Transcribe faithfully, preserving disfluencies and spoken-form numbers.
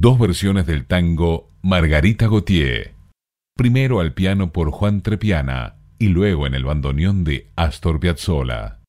dos versiones del tango Margarita Gautier, primero al piano por Juan Trepiana y luego en el bandoneón de Astor Piazzolla.